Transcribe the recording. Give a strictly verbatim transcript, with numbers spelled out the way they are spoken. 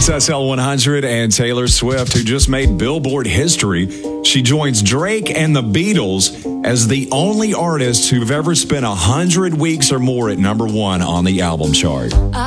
It's S L one hundred and Taylor Swift, who just made Billboard history. She joins Drake and the Beatles as the only artists who've ever spent one hundred weeks or more at number one on the album chart.